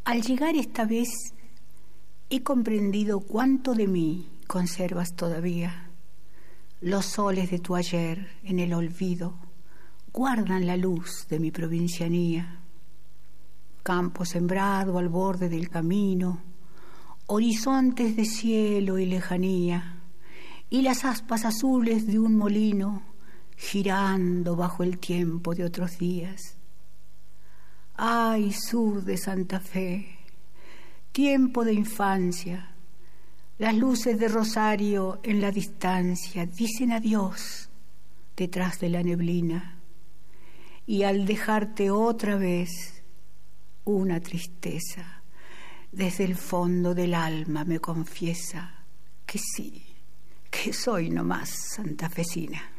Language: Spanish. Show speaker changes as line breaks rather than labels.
Al llegar esta vez he comprendido cuánto de mí conservas todavía. Los soles de tu ayer en el olvido guardan la luz de mi provincianía. Campo sembrado al borde del camino, horizontes de cielo y lejanía, y las aspas azules de un molino girando bajo el tiempo de otros días. Ay, sur de Santa Fe, tiempo de infancia, las luces de Rosario en la distancia dicen adiós detrás de la neblina, y al dejarte otra vez una tristeza desde el fondo del alma me confiesa que sí, que soy nomás santafesina.